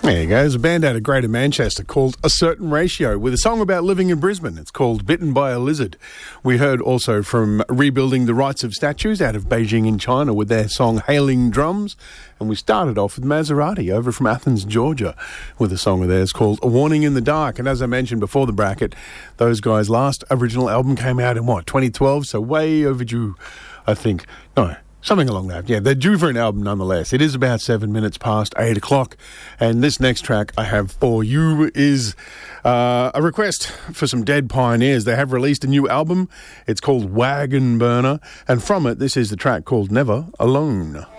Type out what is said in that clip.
There you go. There's a band out of Greater Manchester called A Certain Ratio with a song about living in Brisbane. It's called Bitten by a Lizard. We heard also from Rebuilding the Rights of Statues out of Beijing in China with their song Hailing Drums. And we started off with Maserati over from Athens, Georgia with a song of theirs called A Warning in the Dark. And as I mentioned before the bracket, those guys' last original album came out in 2012? So way overdue, I think. No. Something along that. Yeah, they're due for an album nonetheless. It is about 7 minutes past 8 o'clock. And this next track I have for you is a request for some Dead Pioneers. They have released a new album. It's called Wagon Burner. And from it, this is the track called Never Alone.